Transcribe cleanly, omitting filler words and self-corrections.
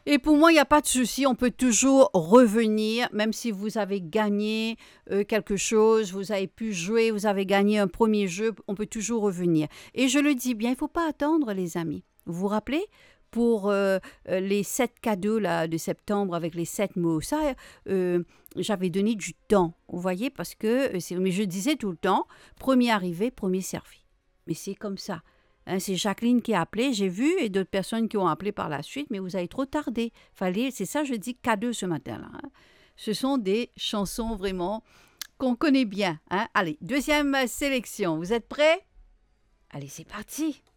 Et pour moi, il n'y a pas de souci, on peut toujours revenir, même si vous avez gagné quelque chose, vous avez pu jouer, vous avez gagné un premier jeu, on peut toujours revenir. Et je le dis bien, il ne faut pas attendre, les amis. Vous vous rappelez pour les 7 cadeaux là, de septembre avec les 7 mots, ça, j'avais donné du temps, vous voyez, parce que mais je disais tout le temps, premier arrivé, premier servi. Mais c'est comme ça. Hein, c'est Jacqueline qui a appelé, j'ai vu, et d'autres personnes qui ont appelé par la suite, mais vous avez trop tardé. C'est ça, je dis cadeau ce matin-là. Hein. Ce sont des chansons vraiment qu'on connaît bien. Hein. Allez, deuxième sélection. Vous êtes prêts? Allez, c'est parti.